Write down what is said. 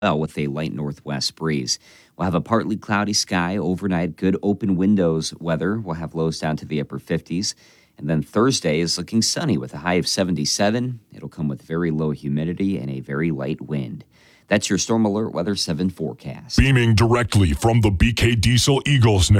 well with a light northwest breeze. We'll have a partly cloudy sky overnight, good open windows weather. We'll have lows down to the upper 50s. And then Thursday is looking sunny with a high of 77. It'll come with very low humidity and a very light wind. That's your Storm Alert Weather 7 forecast. Beaming directly from the BK Diesel Eagles Nest.